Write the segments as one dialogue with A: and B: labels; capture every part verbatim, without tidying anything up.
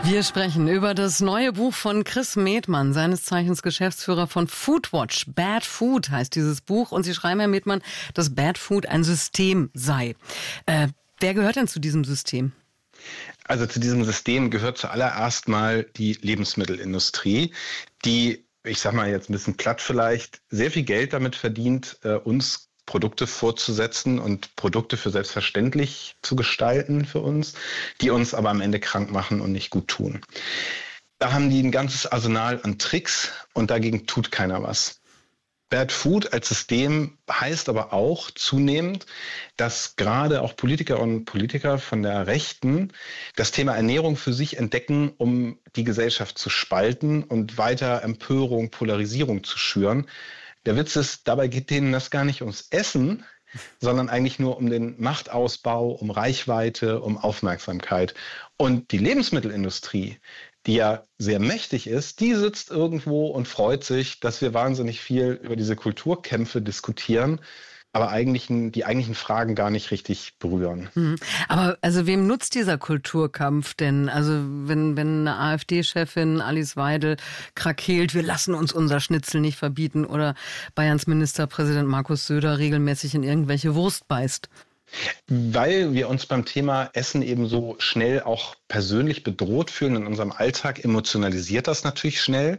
A: Wir sprechen über das neue Buch von Chris Medmann, seines Zeichens Geschäftsführer von Foodwatch. Bad Food heißt dieses Buch. Und Sie schreiben, Herr Medmann, dass Bad Food ein System sei. Äh, wer gehört denn zu diesem System?
B: Also zu diesem System gehört zuallererst mal die Lebensmittelindustrie, die, ich sag mal jetzt ein bisschen platt vielleicht, sehr viel Geld damit verdient, äh, uns Produkte vorzusetzen und Produkte für selbstverständlich zu gestalten für uns, die uns aber am Ende krank machen und nicht gut tun. Da haben die ein ganzes Arsenal an Tricks und dagegen tut keiner was. Bad Food als System heißt aber auch zunehmend, dass gerade auch Politikerinnen und Politiker von der Rechten das Thema Ernährung für sich entdecken, um die Gesellschaft zu spalten und weiter Empörung, Polarisierung zu schüren. Der Witz ist, dabei geht denen das gar nicht ums Essen, sondern eigentlich nur um den Machtausbau, um Reichweite, um Aufmerksamkeit. Und die Lebensmittelindustrie, die ja sehr mächtig ist, die sitzt irgendwo und freut sich, dass wir wahnsinnig viel über diese Kulturkämpfe diskutieren, aber eigentlich die eigentlichen Fragen gar nicht richtig berühren.
A: Mhm. Aber also wem nutzt dieser Kulturkampf denn? Also wenn, wenn eine AfD-Chefin Alice Weidel krakeelt, wir lassen uns unser Schnitzel nicht verbieten, oder Bayerns Ministerpräsident Markus Söder regelmäßig in irgendwelche Wurst beißt?
B: Weil wir uns beim Thema Essen eben so schnell auch persönlich bedroht fühlen in unserem Alltag, emotionalisiert das natürlich schnell.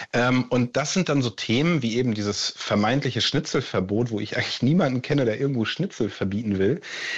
B: Und das sind dann so Themen wie eben dieses vermeintliche Schnitzelverbot, wo ich eigentlich niemanden kenne, der irgendwo Schnitzel verbieten will.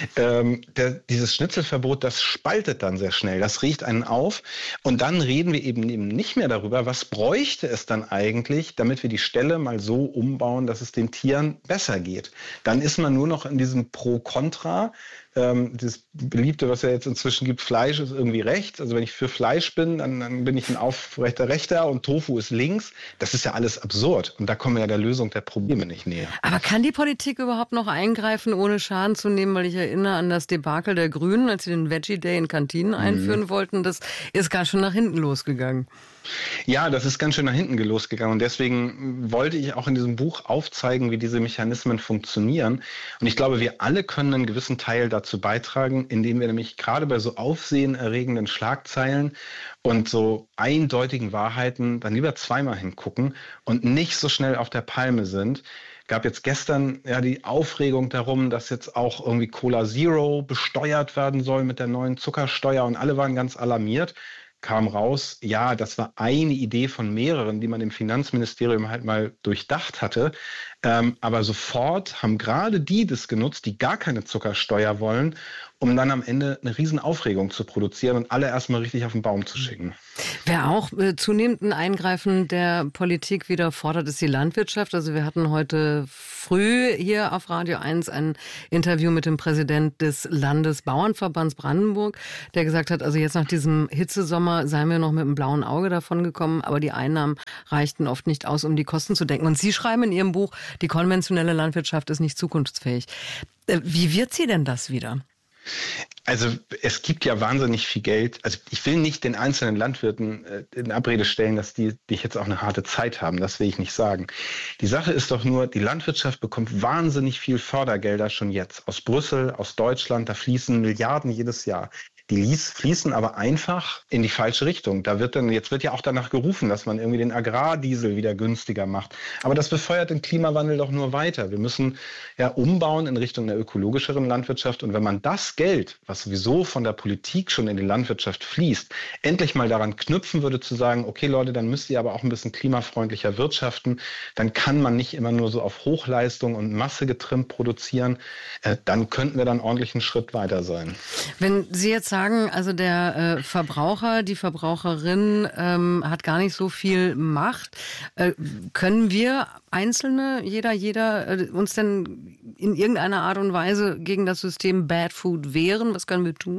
B: Der, dieses Schnitzelverbot, das spaltet dann sehr schnell, das riecht einen auf. Und dann reden wir eben, eben nicht mehr darüber, was bräuchte es dann eigentlich, damit wir die Ställe mal so umbauen, dass es den Tieren besser geht. Dann ist man nur noch in diesem Pro-Kontra. Ähm, das Beliebte, was ja jetzt inzwischen gibt, Fleisch ist irgendwie rechts. Also wenn ich für Fleisch bin, dann, dann bin ich ein aufrechter Rechter und Tofu ist links. Das ist ja alles absurd. Und da kommen wir ja der Lösung der Probleme nicht näher.
A: Aber kann die Politik überhaupt noch eingreifen, ohne Schaden zu nehmen? Weil ich erinnere an das Debakel der Grünen, als sie den Veggie Day in Kantinen einführen mhm. wollten. Das ist ganz schön nach hinten losgegangen.
B: Ja, das ist ganz schön nach hinten losgegangen. Und deswegen wollte ich auch in diesem Buch aufzeigen, wie diese Mechanismen funktionieren. Und ich glaube, wir alle können einen gewissen Teil dazu beitragen, indem wir nämlich gerade bei so aufsehenerregenden Schlagzeilen und so eindeutigen Wahrheiten dann lieber zweimal hingucken und nicht so schnell auf der Palme sind. Gab jetzt gestern ja die Aufregung darum, dass jetzt auch irgendwie Cola Zero besteuert werden soll mit der neuen Zuckersteuer, und alle waren ganz alarmiert. Kam raus, ja, das war eine Idee von mehreren, die man im Finanzministerium halt mal durchdacht hatte. Ähm, aber sofort haben gerade die das genutzt, die gar keine Zuckersteuer wollen, um dann am Ende eine riesen Aufregung zu produzieren und alle erstmal richtig auf den Baum zu schicken.
A: Wer auch äh, zunehmend ein Eingreifen der Politik wieder fordert, ist die Landwirtschaft. Also wir hatten heute früh hier auf Radio eins ein Interview mit dem Präsident des Landesbauernverbands Brandenburg, der gesagt hat, also jetzt nach diesem Hitzesommer seien wir noch mit einem blauen Auge davon gekommen, aber die Einnahmen reichten oft nicht aus, um die Kosten zu decken. Und Sie schreiben in Ihrem Buch, die konventionelle Landwirtschaft ist nicht zukunftsfähig. Äh, wie wird sie denn das wieder?
B: Also es gibt ja wahnsinnig viel Geld. Also ich will nicht den einzelnen Landwirten äh, in Abrede stellen, dass die, die jetzt auch eine harte Zeit haben. Das will ich nicht sagen. Die Sache ist doch nur, die Landwirtschaft bekommt wahnsinnig viel Fördergelder schon jetzt. Aus Brüssel, aus Deutschland, da fließen Milliarden jedes Jahr. Die fließen aber einfach in die falsche Richtung. Da wird dann, jetzt wird ja auch danach gerufen, dass man irgendwie den Agrardiesel wieder günstiger macht. Aber das befeuert den Klimawandel doch nur weiter. Wir müssen ja umbauen in Richtung einer ökologischeren Landwirtschaft. Und wenn man das Geld, was sowieso von der Politik schon in die Landwirtschaft fließt, endlich mal daran knüpfen würde, zu sagen, okay Leute, dann müsst ihr aber auch ein bisschen klimafreundlicher wirtschaften, dann kann man nicht immer nur so auf Hochleistung und Masse getrimmt produzieren. Äh, dann könnten wir dann ordentlich einen Schritt weiter sein.
A: Wenn Sie jetzt sagen, also der äh, Verbraucher, die Verbraucherin ähm, hat gar nicht so viel Macht. Äh, können wir Einzelne, jeder, jeder, äh, uns denn in irgendeiner Art und Weise gegen das System Bad Food wehren? Was können wir tun?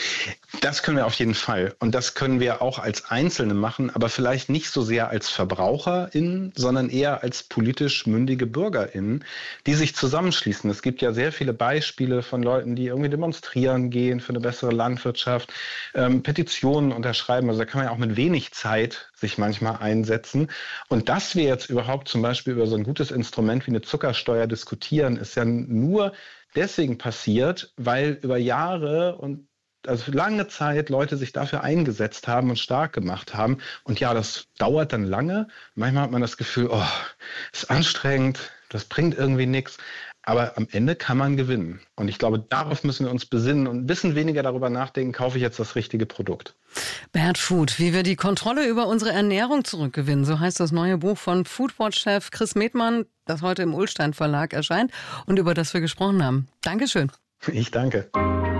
B: Das können wir auf jeden Fall. Und das können wir auch als Einzelne machen, aber vielleicht nicht so sehr als VerbraucherInnen, sondern eher als politisch mündige BürgerInnen, die sich zusammenschließen. Es gibt ja sehr viele Beispiele von Leuten, die irgendwie demonstrieren gehen für eine bessere Landwirtschaft, ähm, Petitionen unterschreiben. Also da kann man ja auch mit wenig Zeit sich manchmal einsetzen. Und dass wir jetzt überhaupt zum Beispiel über so ein gutes Instrument wie eine Zuckersteuer diskutieren, ist ja nur deswegen passiert, weil über Jahre und also lange Zeit Leute sich dafür eingesetzt haben und stark gemacht haben. Und ja, das dauert dann lange. Manchmal hat man das Gefühl, oh, ist anstrengend, das bringt irgendwie nichts. Aber am Ende kann man gewinnen. Und ich glaube, darauf müssen wir uns besinnen und ein bisschen weniger darüber nachdenken, kaufe ich jetzt das richtige Produkt.
A: Bad Food, wie wir die Kontrolle über unsere Ernährung zurückgewinnen. So heißt das neue Buch von Foodwatch-Chef Chris Metmann, das heute im Ullstein Verlag erscheint und über das wir gesprochen haben. Dankeschön.
B: Ich danke.